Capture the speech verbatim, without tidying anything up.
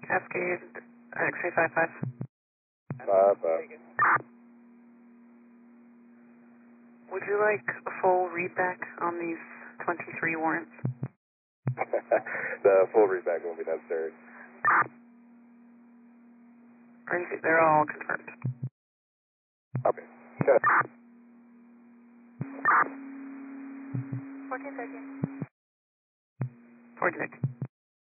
Cascade, X-ray five five. Five, five. Would you like a full readback on these twenty-three warrants? The full readback won't be necessary. Or you think they're all confirmed? Okay. Got it. fourteen thirteen. fourteen thirteen.